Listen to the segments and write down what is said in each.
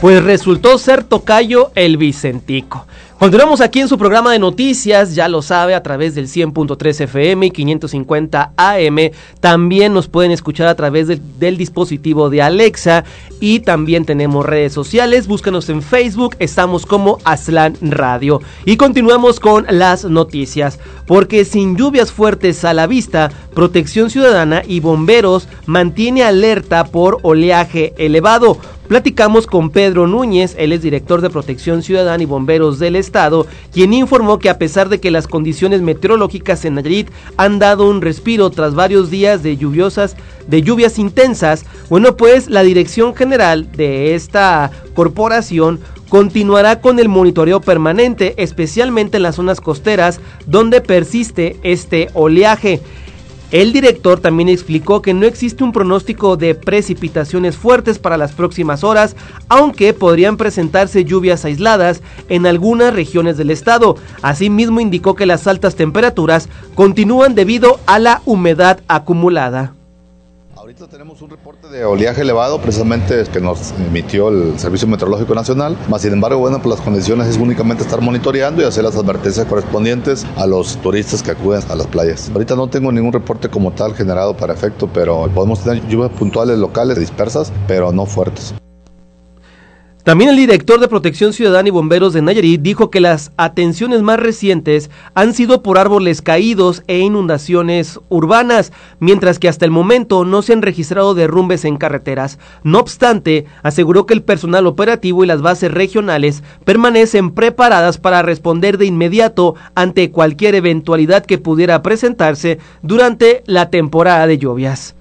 pues resultó ser tocayo el Vicentico. Continuamos aquí en su programa de noticias, ya lo sabe, a través del 100.3 FM y 550 AM. También nos pueden escuchar a través del dispositivo de Alexa y también tenemos redes sociales. Búscanos en Facebook, estamos como Aztlán Radio. Y continuamos con las noticias, porque sin lluvias fuertes a la vista, Protección Ciudadana y bomberos mantiene alerta por oleaje elevado. Platicamos con Pedro Núñez, él es director de Protección Ciudadana y Bomberos del Estado, quien informó que a pesar de que las condiciones meteorológicas en Nayarit han dado un respiro tras varios días de lluvias intensas, bueno, pues la dirección general de esta corporación continuará con el monitoreo permanente, especialmente en las zonas costeras donde persiste este oleaje. El director también explicó que no existe un pronóstico de precipitaciones fuertes para las próximas horas, aunque podrían presentarse lluvias aisladas en algunas regiones del estado. Asimismo, indicó que las altas temperaturas continúan debido a la humedad acumulada. Ahorita tenemos un reporte de oleaje elevado, precisamente que nos emitió el Servicio Meteorológico Nacional, más sin embargo, bueno, pues las condiciones es únicamente estar monitoreando y hacer las advertencias correspondientes a los turistas que acuden a las playas. Ahorita no tengo ningún reporte como tal generado para efecto, pero podemos tener lluvias puntuales locales dispersas, pero no fuertes. También el director de Protección Ciudadana y Bomberos de Nayarit dijo que las atenciones más recientes han sido por árboles caídos e inundaciones urbanas, mientras que hasta el momento no se han registrado derrumbes en carreteras. No obstante, aseguró que el personal operativo y las bases regionales permanecen preparadas para responder de inmediato ante cualquier eventualidad que pudiera presentarse durante la temporada de lluvias.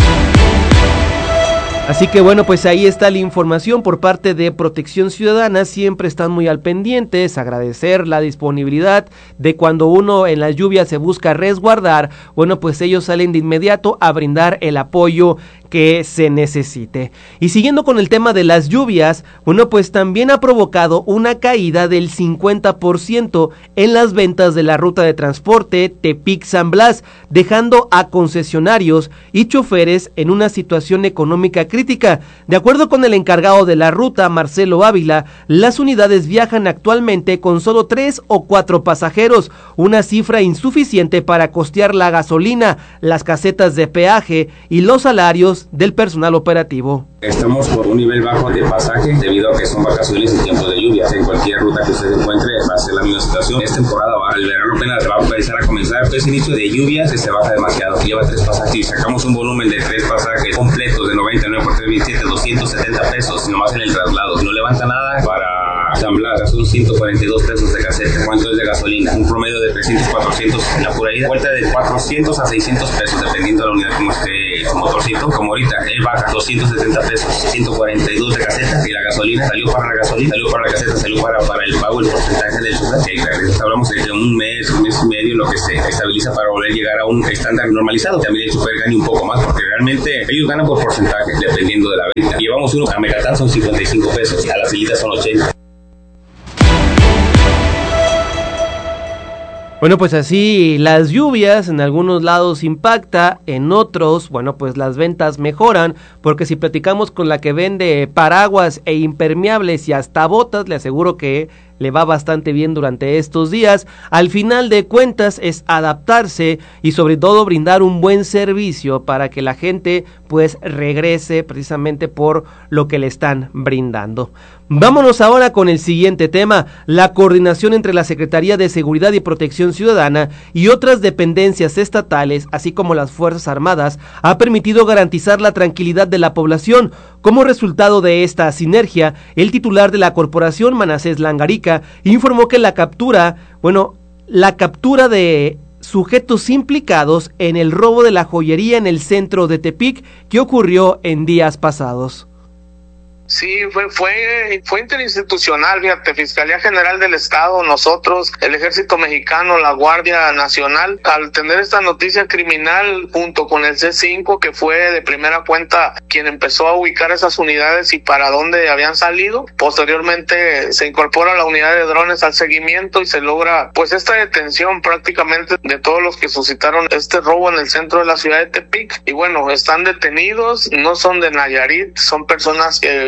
Así que bueno, pues ahí está la información por parte de Protección Ciudadana, siempre están muy al pendientes, agradecer la disponibilidad de cuando uno en las lluvias se busca resguardar, bueno, pues ellos salen de inmediato a brindar el apoyo que se necesite. Y siguiendo con el tema de las lluvias, bueno, pues también ha provocado una caída del 50% en las ventas de la ruta de transporte Tepic-San Blas, dejando a concesionarios y choferes en una situación económica crítica. De acuerdo con el encargado de la ruta, Marcelo Ávila, las unidades viajan actualmente con solo 3 o 4 pasajeros, una cifra insuficiente para costear la gasolina, las casetas de peaje y los salarios del personal operativo. Estamos por un nivel bajo de pasaje debido a que son vacaciones y tiempo de lluvia. En cualquier ruta que usted encuentre va a ser la misma situación. Es temporada baja, el verano apenas va a empezar a comenzar. Ese inicio de lluvias se baja demasiado. Lleva 3 pasajes y sacamos un volumen de 3 pasajes completos de 99 por 327, 270 pesos nomás en el traslado. No levanta nada para San Blas, son 142 pesos de caseta. ¿Cuánto es de gasolina? Un promedio de 300, 400 en la pura ida. Vuelta de 400 a 600 pesos dependiendo de la unidad como esté su motorcito. Como ahorita, él baja 270 pesos, 142 de caseta y la gasolina salió para la gasolina, salió para la caseta, salió para el pago, el porcentaje del chofer. Hablamos de un mes y medio lo que se estabiliza para volver a llegar a un estándar normalizado. También el chofer gane un poco más porque realmente ellos ganan por porcentaje dependiendo de la venta. Llevamos uno a Mecatán son 55 pesos, a las silitas son 80. Bueno, pues así las lluvias en algunos lados impacta, en otros, bueno, pues las ventas mejoran, porque si platicamos con la que vende paraguas e impermeables y hasta botas, le aseguro que le va bastante bien durante estos días. Al final de cuentas es adaptarse y sobre todo brindar un buen servicio para que la gente pues regrese precisamente por lo que le están brindando. Vámonos ahora con el siguiente tema, la coordinación entre la Secretaría de Seguridad y Protección Ciudadana y otras dependencias estatales, así como las Fuerzas Armadas, ha permitido garantizar la tranquilidad de la población. Como resultado de esta sinergia, el titular de la corporación, Manasés Langarica, informó que la captura de sujetos implicados en el robo de la joyería en el centro de Tepic que ocurrió en días pasados. Sí, fue interinstitucional, fíjate, Fiscalía General del Estado, nosotros, el Ejército Mexicano, la Guardia Nacional, al tener esta noticia criminal junto con el C5, que fue de primera cuenta quien empezó a ubicar esas unidades y para dónde habían salido, posteriormente se incorpora la unidad de drones al seguimiento y se logra pues esta detención prácticamente de todos los que suscitaron este robo en el centro de la ciudad de Tepic, y bueno, están detenidos, no son de Nayarit, son personas que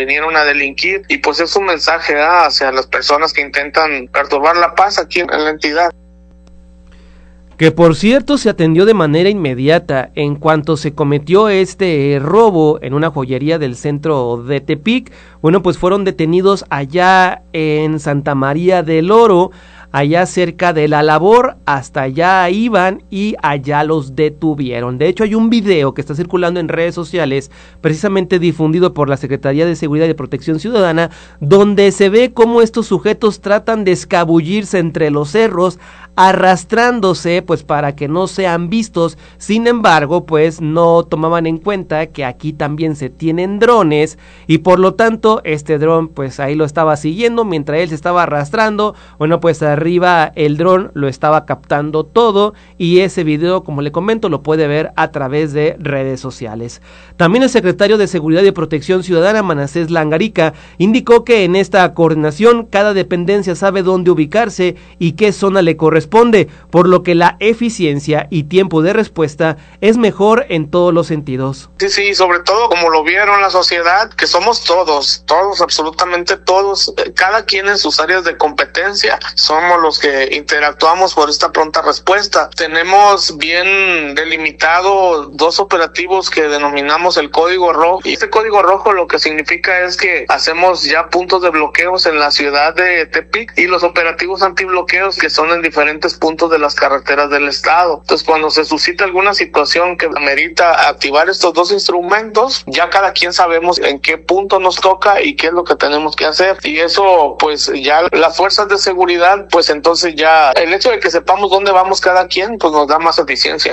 vinieron a delinquir, y pues es un mensaje hacia las personas que intentan perturbar la paz aquí en la entidad. Que por cierto se atendió de manera inmediata en cuanto se cometió este robo en una joyería del centro de Tepic. Bueno, pues fueron detenidos allá en Santa María del Oro, allá cerca de La Labor, hasta allá iban y allá los detuvieron. De hecho, hay un video que está circulando en redes sociales, precisamente difundido por la Secretaría de Seguridad y Protección Ciudadana, donde se ve cómo estos sujetos tratan de escabullirse entre los cerros, arrastrándose pues para que no sean vistos. Sin embargo, pues no tomaban en cuenta que aquí también se tienen drones, y por lo tanto este dron pues ahí lo estaba siguiendo mientras él se estaba arrastrando. Bueno, pues arriba el dron lo estaba captando todo, y ese video, como le comento, lo puede ver a través de redes sociales. También el secretario de Seguridad y Protección Ciudadana, Manasés Langarica, indicó que en esta coordinación cada dependencia sabe dónde ubicarse y qué zona le corresponde, por lo que la eficiencia y tiempo de respuesta es mejor en todos los sentidos. Sí, sobre todo como lo vieron la sociedad, que somos todos, absolutamente todos, cada quien en sus áreas de competencia, somos los que interactuamos por esta pronta respuesta. Tenemos bien delimitado 2 operativos que denominamos el Código Rojo, y este Código Rojo lo que significa es que hacemos ya puntos de bloqueos en la ciudad de Tepic, y los operativos antibloqueos que son en diferentes puntos de las carreteras del estado. Entonces, cuando se suscita alguna situación que amerita activar estos 2 instrumentos, ya cada quien sabemos en qué punto nos toca y qué es lo que tenemos que hacer, y eso pues ya las fuerzas de seguridad, pues entonces ya el hecho de que sepamos dónde vamos cada quien pues nos da más eficiencia.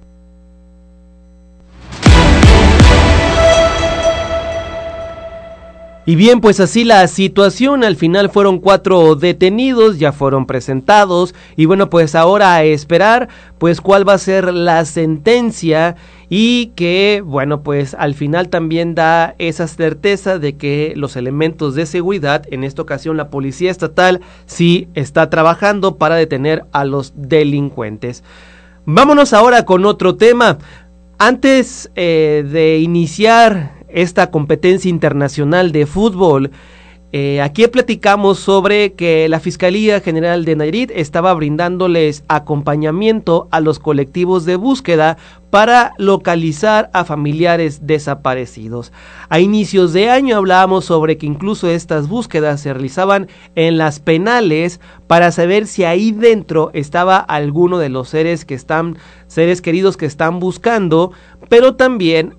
Y bien, pues así la situación. Al final fueron 4 detenidos, ya fueron presentados, y bueno, pues ahora a esperar pues cuál va a ser la sentencia, y que bueno, pues al final también da esa certeza de que los elementos de seguridad, en esta ocasión la policía estatal, sí está trabajando para detener a los delincuentes. Vámonos ahora con otro tema. Antes de iniciar esta competencia internacional de fútbol, aquí platicamos sobre que la Fiscalía General de Nayarit estaba brindándoles acompañamiento a los colectivos de búsqueda para localizar a familiares desaparecidos. A inicios de año hablábamos sobre que incluso estas búsquedas se realizaban en las penales para saber si ahí dentro estaba alguno de los seres queridos que están buscando, pero también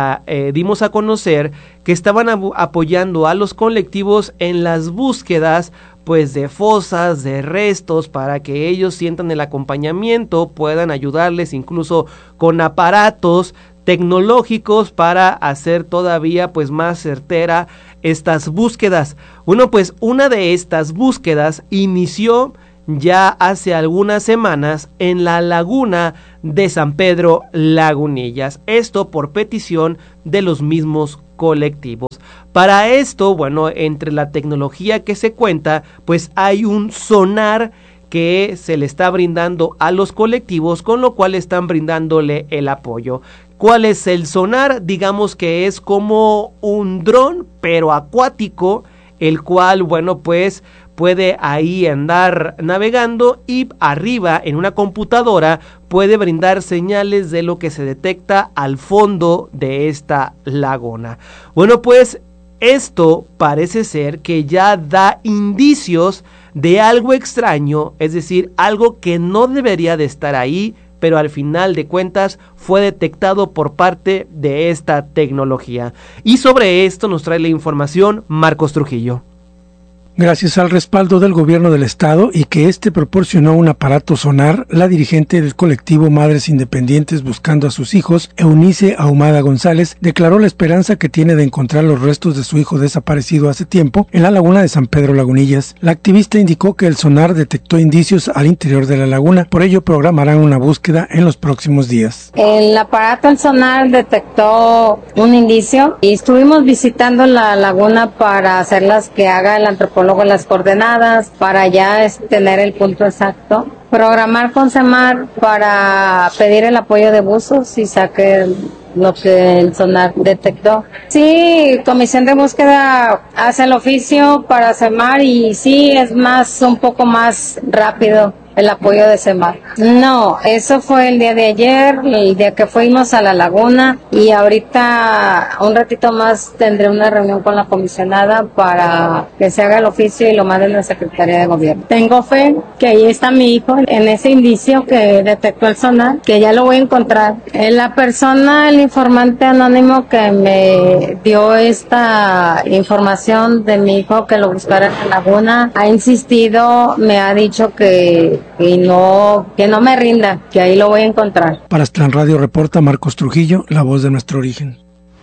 dimos a conocer que estaban apoyando a los colectivos en las búsquedas pues de fosas, de restos, para que ellos sientan el acompañamiento, puedan ayudarles incluso con aparatos tecnológicos para hacer todavía pues más certera estas búsquedas. Bueno, pues una de estas búsquedas inició ya hace algunas semanas en la laguna de San Pedro Lagunillas, esto por petición de los mismos colectivos. Para esto, bueno, entre la tecnología que se cuenta, pues hay un sonar que se le está brindando a los colectivos, con lo cual están brindándole el apoyo. ¿Cuál es el sonar? Digamos que es como un dron, pero acuático, el cual, bueno, pues puede ahí andar navegando, y arriba en una computadora puede brindar señales de lo que se detecta al fondo de esta laguna. Bueno, pues esto parece ser que ya da indicios de algo extraño, es decir, algo que no debería de estar ahí, pero al final de cuentas fue detectado por parte de esta tecnología. Y sobre esto nos trae la información Marcos Trujillo. Gracias al respaldo del gobierno del estado y que proporcionó un aparato sonar, la dirigente del colectivo Madres Independientes Buscando a sus Hijos, Eunice Ahumada González, declaró la esperanza que tiene de encontrar los restos de su hijo desaparecido hace tiempo en la laguna de San Pedro Lagunillas. La activista indicó que el sonar detectó indicios al interior de la laguna, por ello programarán una búsqueda en los próximos días. El aparato, el sonar, detectó un indicio y estuvimos visitando la laguna para hacerlas que haga el antropólogo las coordenadas, para ya tener el punto exacto. Programar con CEMAR para pedir el apoyo de buzos y saque lo que el sonar detectó. Sí, comisión de búsqueda hace el oficio para SEMAR y sí, es un poco más rápido el apoyo de SEMAR. No, eso fue el día de ayer, el día que fuimos a la laguna, y ahorita un ratito más tendré una reunión con la comisionada para que se haga el oficio y lo manden a la Secretaría de Gobierno. Tengo fe que ahí está mi hijo en ese indicio que detectó el sonar, que ya lo voy a encontrar. La persona, el informante anónimo que me dio esta información de mi hijo que lo buscara en la laguna, ha insistido, me ha dicho que no me rinda, que ahí lo voy a encontrar. Para Aztlán Radio reporta Marcos Trujillo, la voz de nuestro origen.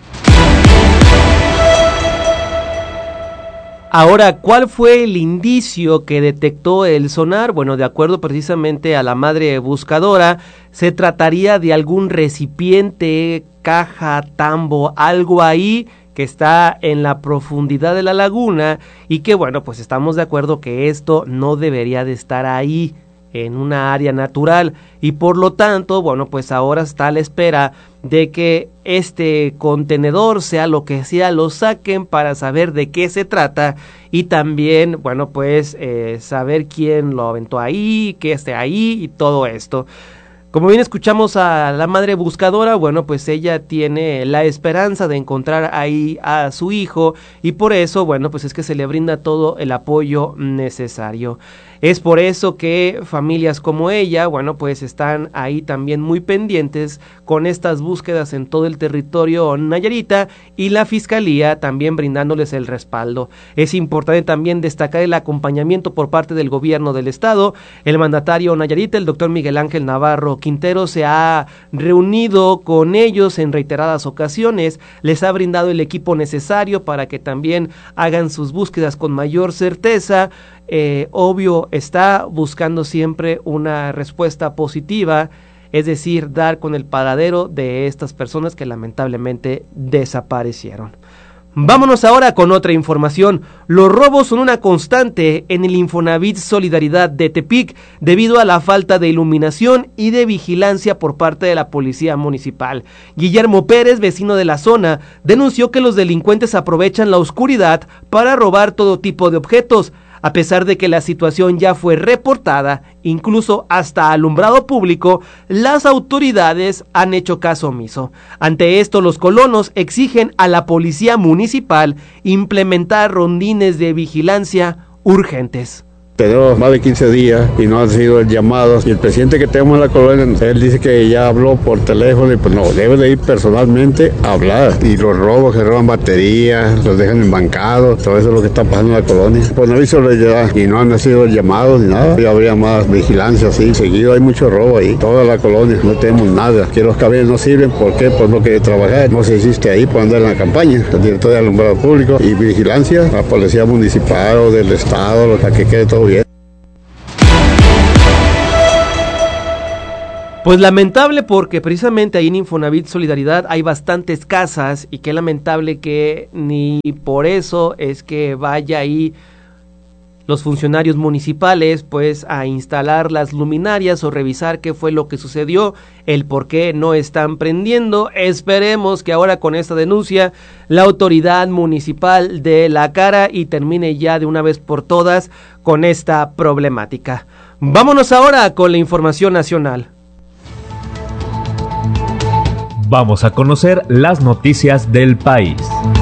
Ahora, ¿cuál fue el indicio que detectó el sonar? Bueno, de acuerdo precisamente a la madre buscadora, se trataría de algún recipiente, caja, tambo, algo ahí que está en la profundidad de la laguna y que, bueno, pues estamos de acuerdo que esto no debería de estar ahí en una área natural y por lo tanto, bueno, pues ahora está a la espera de que este contenedor, sea lo que sea, lo saquen para saber de qué se trata y también, bueno, pues saber quién lo aventó ahí, que esté ahí y todo esto. Como bien escuchamos a la madre buscadora, bueno, pues ella tiene la esperanza de encontrar ahí a su hijo y por eso, bueno, pues es que se le brinda todo el apoyo necesario. Es por eso que familias como ella, bueno, pues están ahí también muy pendientes con estas búsquedas en todo el territorio nayarita y la Fiscalía también brindándoles el respaldo. Es importante también destacar el acompañamiento por parte del gobierno del estado. El mandatario nayarita, el doctor Miguel Ángel Navarro Quintero, se ha reunido con ellos en reiteradas ocasiones, les ha brindado el equipo necesario para que también hagan sus búsquedas con mayor certeza. Obvio, está buscando siempre una respuesta positiva, es decir, dar con el paradero de estas personas que lamentablemente desaparecieron. Vámonos ahora con otra información. Los robos son una constante en el Infonavit Solidaridad de Tepic debido a la falta de iluminación y de vigilancia por parte de la policía municipal. Guillermo Pérez, vecino de la zona, denunció que los delincuentes aprovechan la oscuridad para robar todo tipo de objetos. A pesar de que la situación ya fue reportada, incluso hasta alumbrado público, las autoridades han hecho caso omiso. Ante esto, los colonos exigen a la policía municipal implementar rondines de vigilancia urgentes. Tenemos más de 15 días y no han sido llamados. Y el presidente que tenemos en la colonia, él dice que ya habló por teléfono y pues no, debe de ir personalmente a hablar. Y los robos, que roban baterías, los dejan embancados, todo eso es lo que está pasando en la colonia. Pues no hizo la y no han sido llamados ni nada. Y habría más vigilancia así. Seguido hay mucho robo ahí, toda la colonia, no tenemos nada. Que los caballos no sirven, ¿por qué? Pues no quiere trabajar. No se existe ahí por andar en la campaña. El director de alumbrado público y vigilancia, la policía municipal o del estado, para que quede todo bien. Pues lamentable porque precisamente ahí en Infonavit Solidaridad hay bastantes casas y qué lamentable que ni por eso es que vaya ahí los funcionarios municipales pues a instalar las luminarias o revisar qué fue lo que sucedió, el por qué no están prendiendo. Esperemos que ahora con esta denuncia la autoridad municipal dé la cara y termine ya de una vez por todas con esta problemática. Vámonos ahora con la información nacional. Vamos a conocer las noticias del país.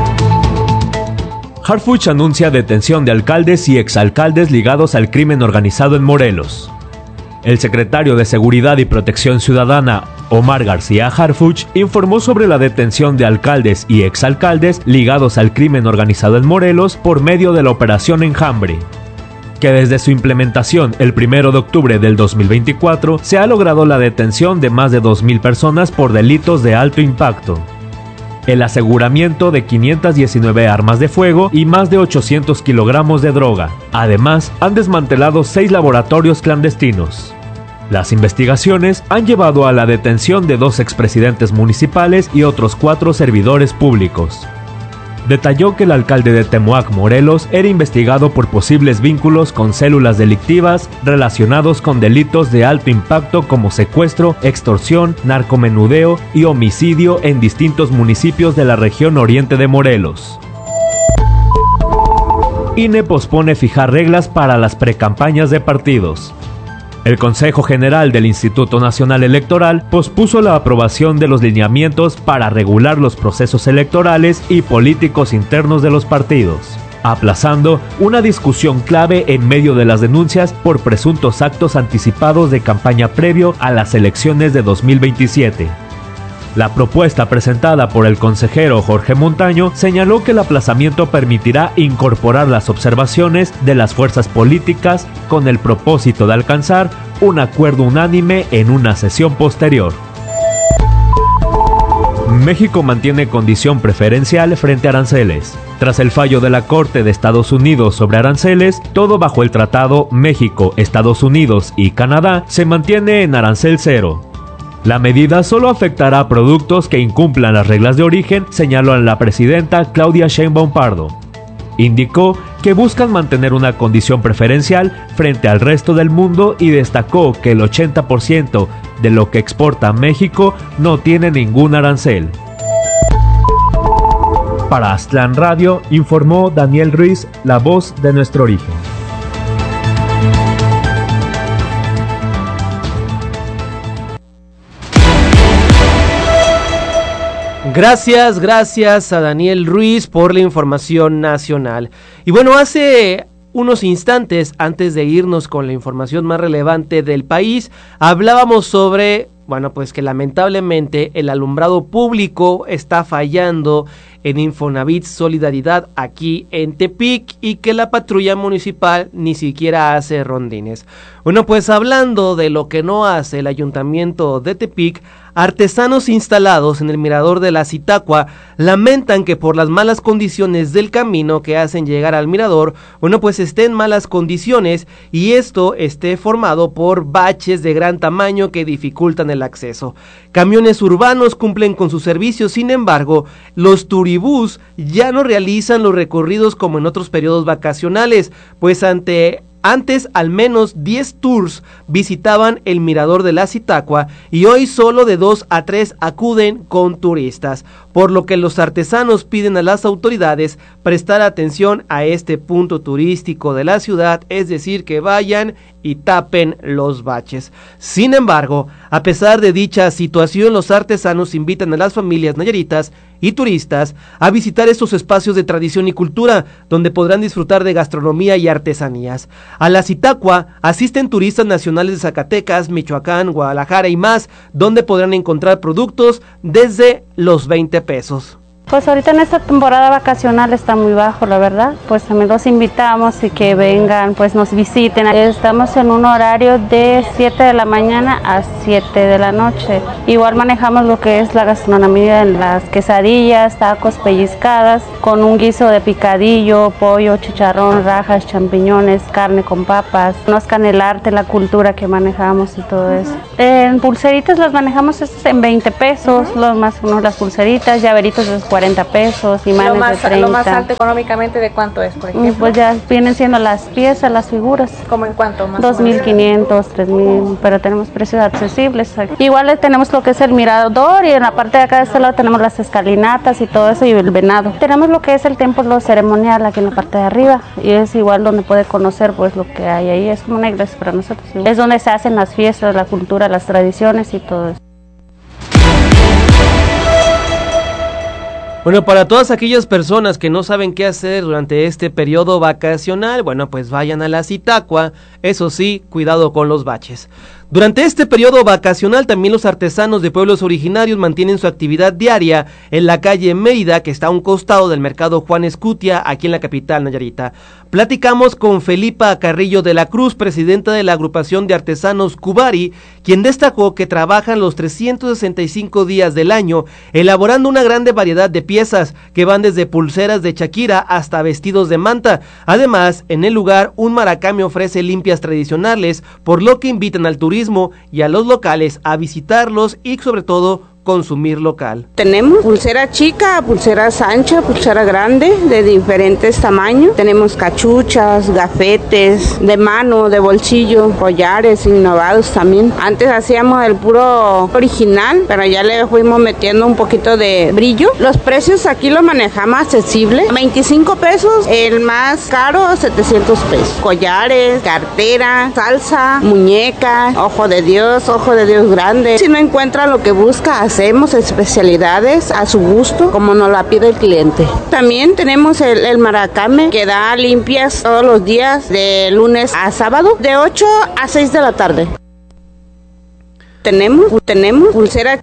Harfuch anuncia detención de alcaldes y exalcaldes ligados al crimen organizado en Morelos. El secretario de Seguridad y Protección Ciudadana, Omar García Harfuch, informó sobre la detención de alcaldes y exalcaldes ligados al crimen organizado en Morelos por medio de la Operación Enjambre, que desde su implementación el 1 de octubre del 2024 se ha logrado la detención de más de 2,000 personas por delitos de alto impacto, el aseguramiento de 519 armas de fuego y más de 800 kilogramos de droga. Además, han desmantelado 6 laboratorios clandestinos. Las investigaciones han llevado a la detención de 2 expresidentes municipales y otros 4 servidores públicos. detalló que el alcalde de Temoac, Morelos, era investigado por posibles vínculos con células delictivas relacionados con delitos de alto impacto como secuestro, extorsión, narcomenudeo y homicidio en distintos municipios de la región oriente de Morelos. INE pospone fijar reglas para las precampañas de partidos. El Consejo General del Instituto Nacional Electoral pospuso la aprobación de los lineamientos para regular los procesos electorales y políticos internos de los partidos, aplazando una discusión clave en medio de las denuncias por presuntos actos anticipados de campaña previo a las elecciones de 2027. La propuesta presentada por el consejero Jorge Montaño señaló que el aplazamiento permitirá incorporar las observaciones de las fuerzas políticas con el propósito de alcanzar un acuerdo unánime en una sesión posterior. México mantiene condición preferencial frente a aranceles. Tras el fallo de la Corte de Estados Unidos sobre aranceles, todo bajo el Tratado México, Estados Unidos y Canadá se mantiene en arancel cero. La medida solo afectará a productos que incumplan las reglas de origen, señaló la presidenta Claudia Sheinbaum Pardo. Indicó que buscan mantener una condición preferencial frente al resto del mundo y destacó que el 80% de lo que exporta México no tiene ningún arancel. Para Aztlán Radio, informó Daniel Ruiz, la voz de nuestro origen. Gracias a Daniel Ruiz por la información nacional. Y bueno, hace unos instantes, antes de irnos con la información más relevante del país, hablábamos sobre, bueno, pues que lamentablemente el alumbrado público está fallando en Infonavit Solidaridad aquí en Tepic y que la patrulla municipal ni siquiera hace rondines. Bueno, pues hablando de lo que no hace el ayuntamiento de Tepic, artesanos instalados en el mirador de la Zitácua lamentan que por las malas condiciones del camino que hacen llegar al mirador, bueno, pues esté en malas condiciones y esto esté formado por baches de gran tamaño que dificultan el acceso. Camiones urbanos cumplen con sus servicios, sin embargo, los turibús ya no realizan los recorridos como en otros periodos vacacionales, pues antes al menos 10 tours visitaban el mirador de la Zitácua y hoy solo de 2 a 3 acuden con turistas, por lo que los artesanos piden a las autoridades prestar atención a este punto turístico de la ciudad, es decir, que vayan y tapen los baches. Sin embargo, a pesar de dicha situación, los artesanos invitan a las familias nayaritas y turistas a visitar estos espacios de tradición y cultura, donde podrán disfrutar de gastronomía y artesanías. A la Zitácua asisten turistas nacionales de Zacatecas, Michoacán, Guadalajara y más, donde podrán encontrar productos desde los 20 pesos. Pues ahorita en esta temporada vacacional está muy bajo, la verdad. Pues también los invitamos y que vengan, pues nos visiten. Estamos en un horario de 7 de la mañana a 7 de la noche. Igual manejamos lo que es la gastronomía en las quesadillas, tacos pellizcadas, con un guiso de picadillo, pollo, chicharrón, rajas, champiñones, carne con papas. Conozcan el arte, la cultura que manejamos y todo eso. En pulseritas las manejamos en 20 pesos, las pulseritas, llaveritos de 40 pesos, imanes de 30. ¿Lo más alto económicamente de cuánto es, por ejemplo? Pues ya vienen siendo las piezas, las figuras. ¿Cómo en cuánto? Más 2.500, 3.000, pero tenemos precios accesibles. Igual tenemos lo que es el mirador y en la parte de acá de este lado tenemos las escalinatas y todo eso y el venado. Tenemos lo que es el templo ceremonial aquí en la parte de arriba y es igual donde puede conocer pues lo que hay ahí. Es como una iglesia para nosotros. Es donde se hacen las fiestas, la cultura, las tradiciones y todo eso. Bueno, para todas aquellas personas que no saben qué hacer durante este periodo vacacional, bueno, pues vayan a la Zitácua, eso sí, cuidado con los baches. Durante este periodo vacacional también los artesanos de pueblos originarios mantienen su actividad diaria en la calle Mérida, que está a un costado del mercado Juan Escutia, aquí en la capital nayarita. Platicamos con Felipa Carrillo de la Cruz, presidenta de la agrupación de artesanos Cubari, quien destacó que trabajan los 365 días del año, elaborando una grande variedad de piezas que van desde pulseras de Shakira hasta vestidos de manta. Además, en el lugar, un maracame ofrece limpias tradicionales, por lo que invitan al turismo y a los locales a visitarlos y sobre todo consumir local. Tenemos pulsera chica, pulseras ancha, pulsera grande, de diferentes tamaños. Tenemos cachuchas, gafetes, de mano, de bolsillo, collares innovados también. Antes hacíamos el puro original, pero ya le fuimos metiendo un poquito de brillo. Los precios aquí lo manejamos accesible, 25 pesos, el más caro 700 pesos. Collares, cartera, salsa, muñeca, ojo de Dios grande. Si no encuentra lo que busca, hacemos especialidades a su gusto, como nos la pide el cliente. También tenemos el maracame, que da limpias todos los días, de lunes a sábado, de 8 a 6 de la tarde. Tenemos pulsera.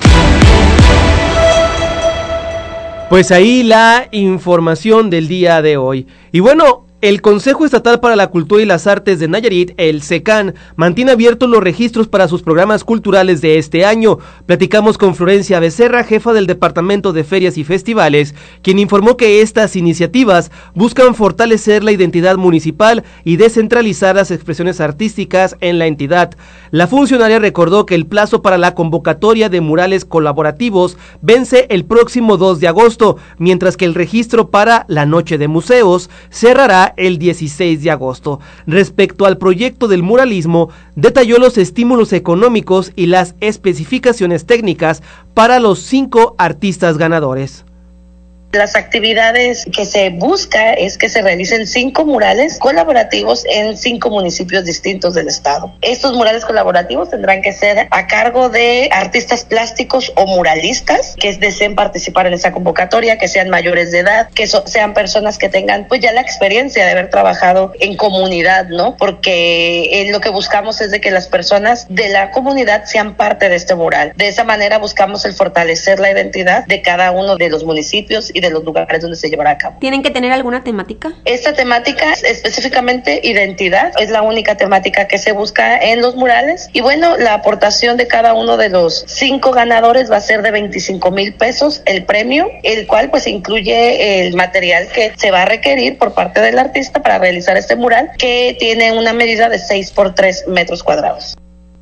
Pues ahí la información del día de hoy. Y bueno, el Consejo Estatal para la Cultura y las Artes de Nayarit, el SECAN, mantiene abiertos los registros para sus programas culturales de este año. Platicamos con Florencia Becerra, jefa del Departamento de Ferias y Festivales, quien informó que estas iniciativas buscan fortalecer la identidad municipal y descentralizar las expresiones artísticas en la entidad. La funcionaria recordó que el plazo para la convocatoria de murales colaborativos vence el próximo 2 de agosto, mientras que el registro para la Noche de Museos cerrará el 16 de agosto. Respecto al proyecto del muralismo, detalló los estímulos económicos y las especificaciones técnicas para los 5 artistas ganadores. Las actividades que se busca es que se realicen 5 murales colaborativos en 5 municipios distintos del estado. Estos murales colaborativos tendrán que ser a cargo de artistas plásticos o muralistas que deseen participar en esa convocatoria, que sean mayores de edad, que sean personas que tengan pues ya la experiencia de haber trabajado en comunidad, ¿no? Porque lo que buscamos es de que las personas de la comunidad sean parte de este mural. De esa manera buscamos el fortalecer la identidad de cada uno de los municipios y de los lugares donde se llevará a cabo. ¿Tienen que tener alguna temática? Esta temática, específicamente identidad, es la única temática que se busca en los murales. Y bueno, la aportación de cada uno de los 5 ganadores va a ser de 25,000 pesos el premio, el cual pues incluye el material que se va a requerir por parte del artista para realizar este mural, que tiene una medida de 6 por 3 metros cuadrados.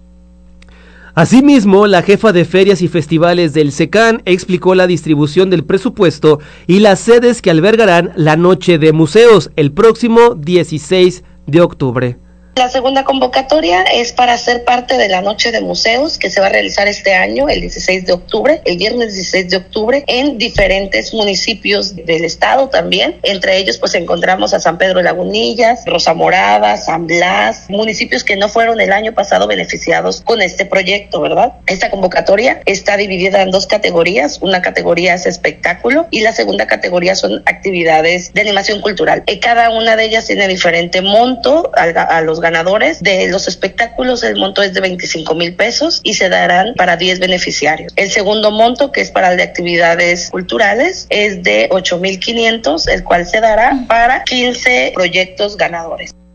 Asimismo, la jefa de ferias y festivales del SECAN explicó la distribución del presupuesto y las sedes que albergarán la Noche de Museos el próximo 16 de octubre. La segunda convocatoria es para ser parte de la Noche de Museos que se va a realizar este año, el 16 de octubre, el viernes 16 de octubre, en diferentes municipios del estado también. Entre ellos pues encontramos a San Pedro de Lagunillas, Rosa Morada, San Blas, municipios que no fueron el año pasado beneficiados con este proyecto, ¿verdad? Esta convocatoria está dividida en 2 categorías. Una categoría es espectáculo y la segunda categoría son actividades de animación cultural. Cada una de ellas tiene diferente monto a los ganadores. De los espectáculos el monto es de 25,000 pesos y se darán para 10 beneficiarios. El segundo monto, que es para el de actividades culturales, es de 8,500, el cual se dará para 15 proyectos ganadores.